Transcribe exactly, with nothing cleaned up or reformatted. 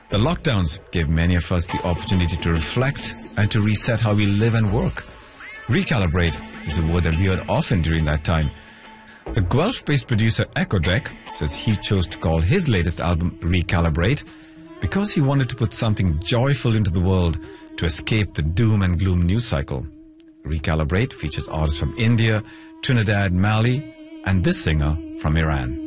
The lockdowns gave many of us the opportunity to reflect and to reset how we live and work. Recalibrate is a word that we heard often during that time. The Guelph-based producer Echo Deck says he chose to call his latest album Recalibrate because he wanted to put something joyful into the world to escape the doom and gloom news cycle. Recalibrate features artists from India, Trinidad, Mali, and this singer from Iran.